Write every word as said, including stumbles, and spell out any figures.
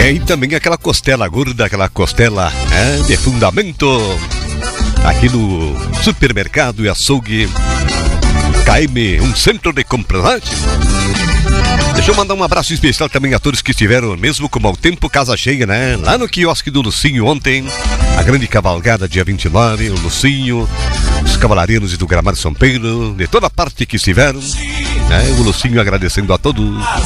É, e também aquela costela gorda, aquela costela é, de fundamento. Aqui no supermercado e açougue K M, um centro de compras. Deixa eu mandar um abraço especial também a todos que estiveram, mesmo com mau tempo, casa cheia, né? Lá no quiosque do Lucinho ontem, a grande cavalgada dia vinte e nove, o Lucinho, os cavaleiros do Gramado São Pedro, de toda parte que estiveram, né? O Lucinho agradecendo a todos.